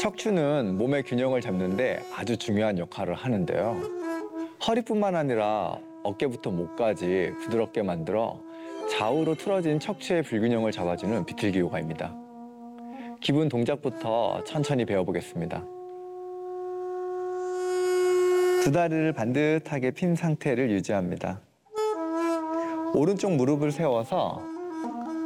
척추는 몸의 균형을 잡는데 아주 중요한 역할을 하는데요. 허리뿐만 아니라 어깨부터 목까지 부드럽게 만들어 좌우로 틀어진 척추의 불균형을 잡아주는 비틀기 요가입니다. 기본 동작부터 천천히 배워보겠습니다. 두 다리를 반듯하게 핀 상태를 유지합니다. 오른쪽 무릎을 세워서